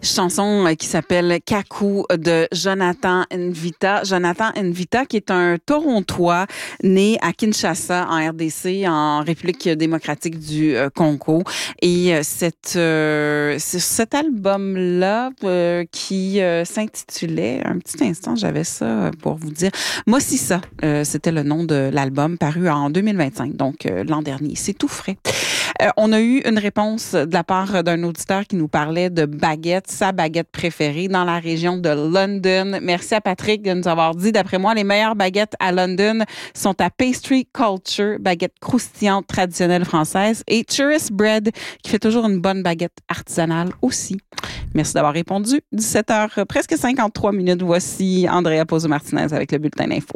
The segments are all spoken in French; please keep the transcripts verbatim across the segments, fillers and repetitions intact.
chanson qui s'appelle Kaku de Jonathan Nvita. Jonathan Nvita qui est un Torontois né à Kinshasa en R D C, en République démocratique du Congo. Et cette, euh, cet album-là euh, qui euh, s'intitulait, un petit instant, j'avais ça pour vous dire, Mossissa, euh, c'était le nom de l'album paru en deux mille vingt-cinq, donc euh, l'an dernier. C'est tout frais. Euh, on a eu une réponse de la part d'un auditeur qui nous parlait de baguette, sa baguette préférée dans la région de London. Merci à Patrick de nous avoir dit, d'après moi, les meilleures baguettes à London sont à Pastry Culture, baguette croustillante traditionnelle française, et Tourist Bread, qui fait toujours une bonne baguette artisanale aussi. Merci d'avoir répondu. dix-sept heures, presque cinquante-trois minutes. Voici Andrea Pozzo-Martinez avec le bulletin d'info.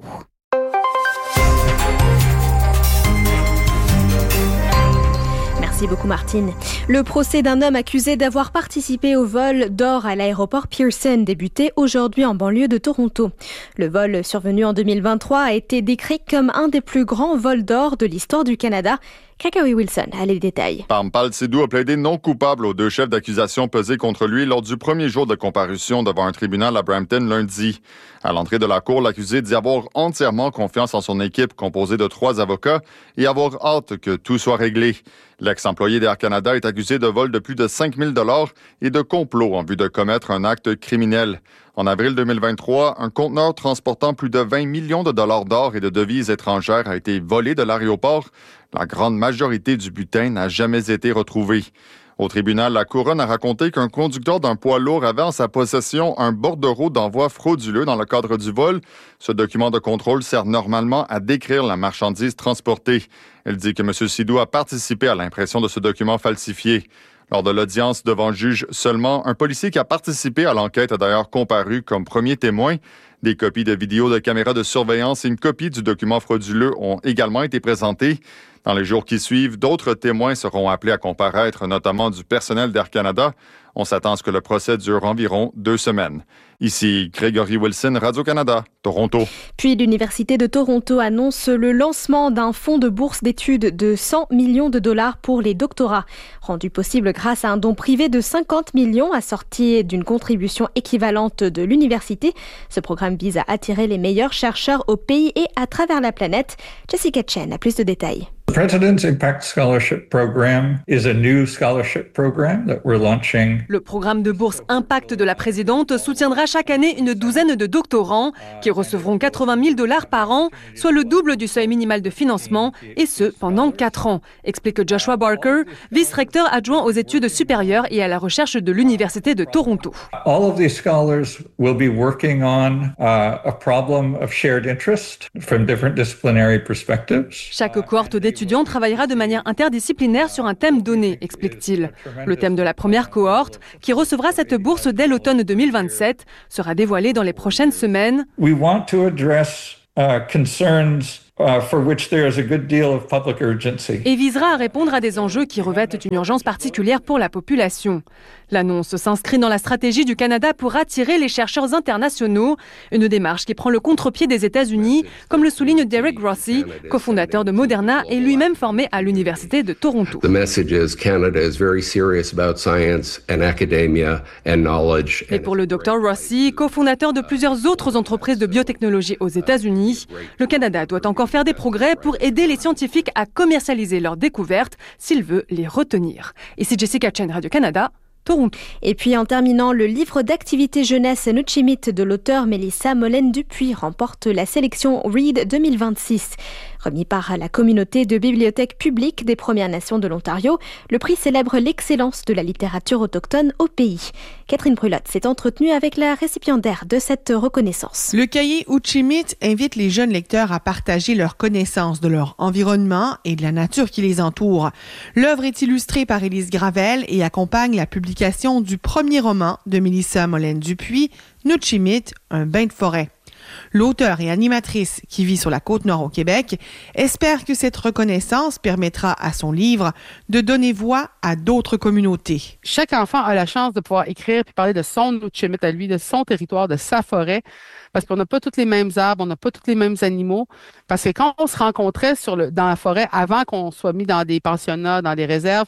Merci beaucoup, Martine. Le procès d'un homme accusé d'avoir participé au vol d'or à l'aéroport Pearson débutait aujourd'hui en banlieue de Toronto. Le vol survenu en deux mille vingt-trois a été décrit comme un des plus grands vols d'or de l'histoire du Canada. Gregory Wilson a les détails. Parmpal Sidhu a plaidé non coupable aux deux chefs d'accusation pesés contre lui lors du premier jour de comparution devant un tribunal à Brampton lundi. À l'entrée de la cour, l'accusé dit avoir entièrement confiance en son équipe composée de trois avocats et avoir hâte que tout soit réglé. L'ex-employé d'Air Canada est accusé de vol de plus de cinq mille dollars et de complot en vue de commettre un acte criminel. En avril deux mille vingt-trois, un conteneur transportant plus de vingt millions de dollars d'or et de devises étrangères a été volé de l'aéroport. La grande majorité du butin n'a jamais été retrouvée. Au tribunal, la Couronne a raconté qu'un conducteur d'un poids lourd avait en sa possession un bordereau d'envoi frauduleux dans le cadre du vol. Ce document de contrôle sert normalement à décrire la marchandise transportée. Elle dit que M. Sidhu a participé à l'impression de ce document falsifié. Lors de l'audience devant le juge, seulement un policier qui a participé à l'enquête a d'ailleurs comparu comme premier témoin. Des copies de vidéos de caméras de surveillance et une copie du document frauduleux ont également été présentées. Dans les jours qui suivent, d'autres témoins seront appelés à comparaître, notamment du personnel d'Air Canada. On s'attend à ce que le procès dure environ deux semaines. Ici, Gregory Wilson, Radio-Canada, Toronto. Puis l'Université de Toronto annonce le lancement d'un fonds de bourse d'études de cent millions de dollars pour les doctorats, rendu possible grâce à un don privé de cinquante millions assorti d'une contribution équivalente de l'université. Ce programme vise à attirer les meilleurs chercheurs au pays et à travers la planète. Jessica Chen a plus de détails. The President's Impact Scholarship Program is a new scholarship program that we're launching. Le programme de bourse Impact de la présidente soutiendra chaque année une douzaine de doctorants qui recevront quatre-vingt mille dollars par an, soit le double du seuil minimal de financement, et ce, pendant quatre ans, explique Joshua Barker, vice-recteur adjoint aux études supérieures et à la recherche de l'Université de Toronto. All of these scholars will be working on uh, a problem of shared interest from different disciplinary perspectives. Chaque cohorte d'étudiants travaillera de manière interdisciplinaire sur un thème donné, explique-t-il. Le thème de la première cohorte, qui recevra cette bourse dès l'automne deux mille vingt-sept, sera dévoilé dans les prochaines semaines. We want to address uh, concerns Uh, for which there is a good deal of public urgency. Et visera à répondre à des enjeux qui revêtent une urgence particulière pour la population. L'annonce s'inscrit dans la stratégie du Canada pour attirer les chercheurs internationaux, une démarche qui prend le contre-pied des États-Unis, comme le souligne Derek Rossi, cofondateur de Moderna et lui-même formé à l'Université de Toronto. The message is Canada is very serious about science and academia and knowledge. Et pour le docteur Rossi, cofondateur de plusieurs autres entreprises de biotechnologie aux États-Unis, le Canada doit encore faire des progrès pour aider les scientifiques à commercialiser leurs découvertes s'il veut les retenir. Ici Jessica Chen, Radio-Canada, Toronto. Et puis en terminant, le livre d'activité jeunesse Nuchimit de l'auteur Mélissa Molène-Dupuis remporte la sélection Read deux mille vingt-six. Remis par la communauté de bibliothèques publiques des Premières Nations de l'Ontario, le prix célèbre l'excellence de la littérature autochtone au pays. Catherine Brulotte s'est entretenue avec la récipiendaire de cette reconnaissance. Le cahier Uchimit invite les jeunes lecteurs à partager leur connaissance de leur environnement et de la nature qui les entoure. L'œuvre est illustrée par Élise Gravel et accompagne la publication du premier roman de Mélissa Molène-Dupuis, Nuchimit, un bain de forêt. L'auteure et animatrice qui vit sur la Côte-Nord au Québec espère que cette reconnaissance permettra à son livre de donner voix à d'autres communautés. Chaque enfant a la chance de pouvoir écrire et parler de son Nuchimit à lui, de son territoire, de sa forêt, parce qu'on n'a pas tous les mêmes arbres, on n'a pas tous les mêmes animaux. Parce que quand on se rencontrait sur le, dans la forêt, avant qu'on soit mis dans des pensionnats, dans des réserves,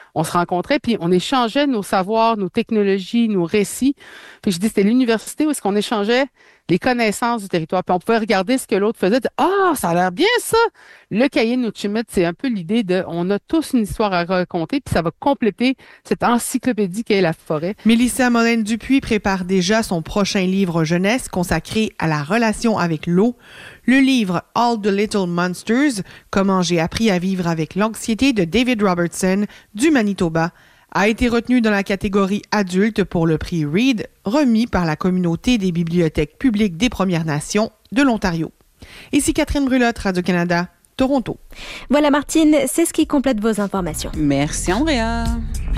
on se rencontrait, puis on échangeait nos savoirs, nos technologies, nos récits. Puis je dis, c'était l'université où est-ce qu'on échangeait les connaissances du territoire. Puis on pouvait regarder ce que l'autre faisait, dire, ah, ça a l'air bien ça! Le cahier de Nutchimit, c'est un peu l'idée de, on a tous une histoire à raconter, puis ça va compléter cette encyclopédie qu'est la forêt. Mélissa Molène-Dupuis prépare déjà son prochain livre jeunesse consacré à la relation avec l'eau. Le livre All the Little Monsters, Comment j'ai appris à vivre avec l'anxiété de David Robertson du Manitoba, a été retenu dans la catégorie adulte pour le prix Reed, remis par la Communauté des bibliothèques publiques des Premières Nations de l'Ontario. Ici Catherine Brulotte, Radio-Canada, Toronto. Voilà Martine, c'est ce qui complète vos informations. Merci Andrea.